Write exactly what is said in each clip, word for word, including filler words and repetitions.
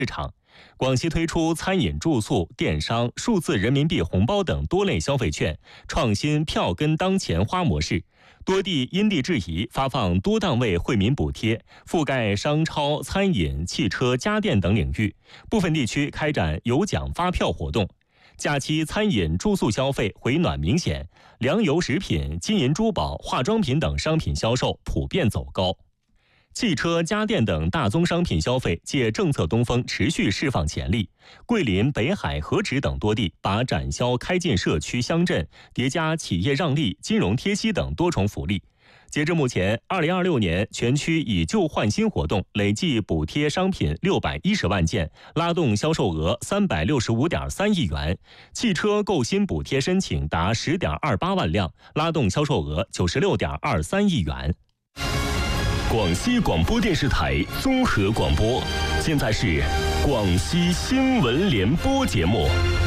市场。广西推出餐饮、住宿、电商、数字人民币红包等多类消费券，创新票根当钱花模式。多地因地制宜发放多档位惠民补贴，覆盖商超、餐饮、汽车、家电等领域。部分地区开展有奖发票活动。假期餐饮住宿消费回暖明显，粮油食品、金银珠宝、化妆品等商品销售普遍走高。汽车、家电等大宗商品消费借政策东风持续释放潜力。桂林、北海、何止等多地把展销开进社区乡镇，叠加企业让利、金融贴息等多重福利。截至目前，二零二六年全区以旧换新活动累计补贴商品六百一十万件，拉动销售额三百六十五点三亿元。汽车购新补贴申请达十点二八万辆，拉动销售额九十六点二三亿元。 广西广播电视台综合广播，现在是广西新闻联播节目。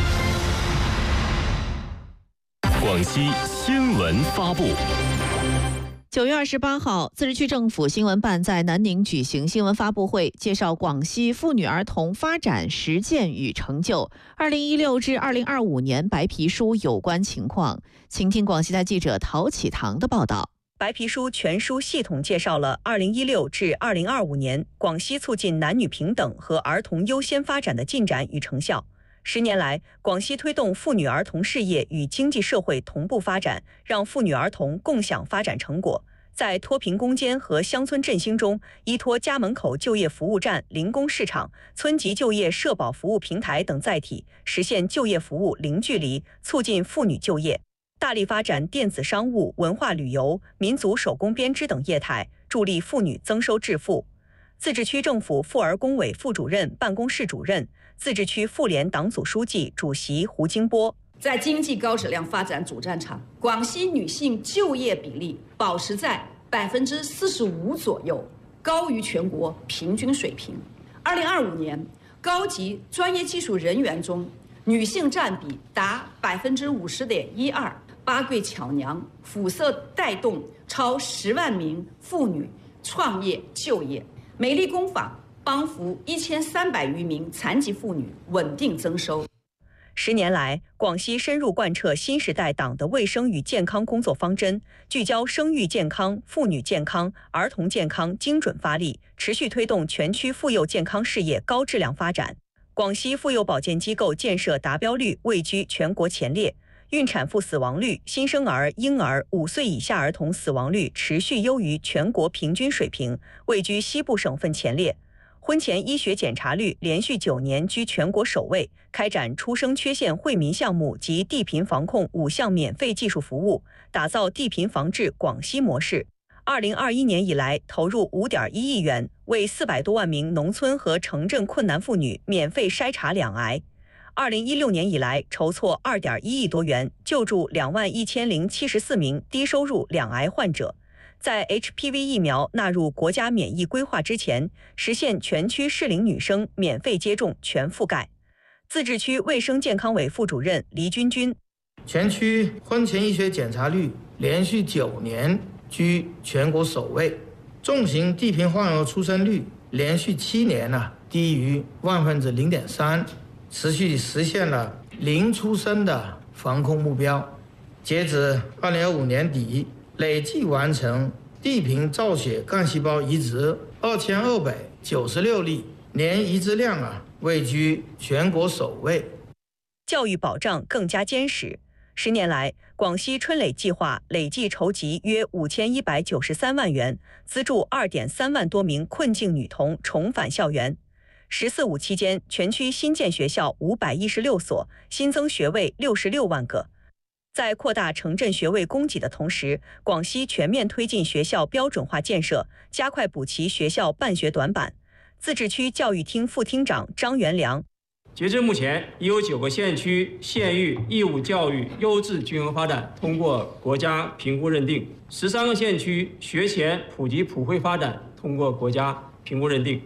广西新闻发布。 九月二十八号，自治区政府新闻办在南宁举行新闻发布会，介绍广西妇女儿童发展实践与成就二零一六至二零二五年白皮书有关情况。请听广西台记者陶启堂的报道。 白皮书全书系统介绍了二零一六至二零二五年广西促进男女平等和儿童优先发展的进展与成效。十年来，广西推动妇女儿童事业与经济社会同步发展，让妇女儿童共享发展成果。在脱贫攻坚和乡村振兴中，依托家门口就业服务站、零工市场、村级就业社保服务平台等载体，实现就业服务零距离，促进妇女就业。大力发展电子商务、文化旅游、民族手工编织等业态，助力妇女增收致富。自治区政府妇儿工委副主任、办公室主任、自治区妇联党组书记、主席胡金波。 在经济高质量发展主战场，广西女性就业比例保持在百分之四十五左右，高于全国平均水平。二零二五年，高级专业技术人员中，女性占比达百分之五十点一二。八桂巧娘辐射带动超十万名妇女创业就业，美丽工坊帮扶一千三百余名残疾妇女稳定增收。 十年来，广西深入贯彻新时代党的卫生与健康工作方针，聚焦生育健康、妇女健康、儿童健康，精准发力，持续推动全区妇幼健康事业高质量发展。广西妇幼保健机构建设达标率位居全国前列。孕产妇死亡率、新生儿、婴儿、五岁以下儿童死亡率持续优于全国平均水平，位居西部省份前列。婚前医学检查率连续九年居全国首位，开展出生缺陷惠民项目及地贫防控五项免费技术服务，打造地贫防治广西模式。二零二一年以来，投入五点一亿元，为四百多万名农村和城镇困难妇女免费筛查两癌。二零一六年以来，筹措二点一亿多元，救助两万一千零七十四名低收入两癌患者。在 H P V 疫苗纳入国家免疫规划之前，实现全区适龄女生免费接种全覆盖。自治区卫生健康委副主任黎军军， 全区婚前医学检查率连续九年居全国首位，重型地贫患儿出生率连续七年呢、啊、低于万分之零点三。持续实现了零出生的防控目标。截止二零二五年底，累计完成地贫造血干细胞移植二千二百九十六例，年移植量啊位居全国首位。 教育保障更加坚实。十年来，广西春蕾计划累计筹集约五千一百九十三万元，资助二点三万多名困境女童重返校园。十四五期间，全区新建学校五百一十六所，新增学位六十六万个。在扩大城镇学位供给的同时，广西全面推进学校标准化建设，加快补齐学校办学短板。自治区教育厅副厅长张元良， 截至目前，已有九个县区县域义务教育优质均衡发展通过国家评估认定，十三个县区学前普及普惠发展通过国家评估认定。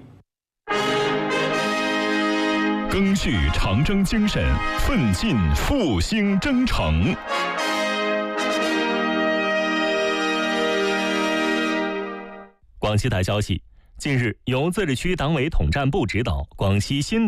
赓续长征精神，奋进复兴征程。 广西台消息， 近日，由自治区党委统战部指导，广西新